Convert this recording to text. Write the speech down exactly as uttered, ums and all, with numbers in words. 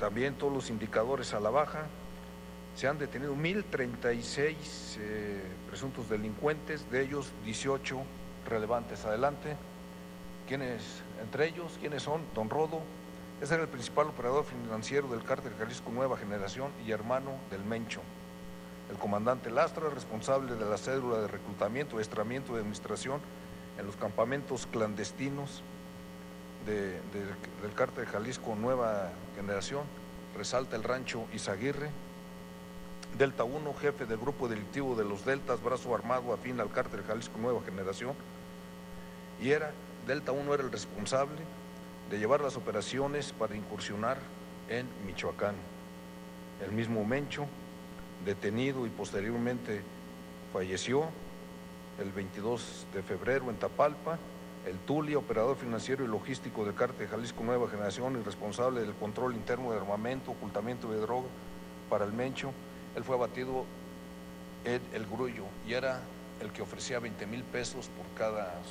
también todos los indicadores a la baja. Se han detenido mil treinta y seis eh, presuntos delincuentes, de ellos dieciocho relevantes. Adelante. ¿Quiénes, entre ellos, quiénes son? Don Rodo, ese era el principal operador financiero del Cártel Jalisco Nueva Generación y hermano del Mencho. El comandante Lastra, responsable de la cédula de reclutamiento, adiestramiento y administración en los campamentos clandestinos de, de, del Cártel Jalisco Nueva Generación, resalta el rancho Izaguirre. Delta uno, jefe del grupo delictivo de los Deltas, brazo armado afín al Cártel Jalisco Nueva Generación, y era, Delta uno era el responsable de llevar las operaciones para incursionar en Michoacán. El mismo Mencho, detenido y posteriormente falleció el veintidós de febrero en Tapalpa. El Tuli, operador financiero y logístico del Cártel Jalisco Nueva Generación y responsable del control interno de armamento, ocultamiento de droga para el Mencho, él fue abatido en El Grullo y era el que ofrecía veinte mil pesos por cada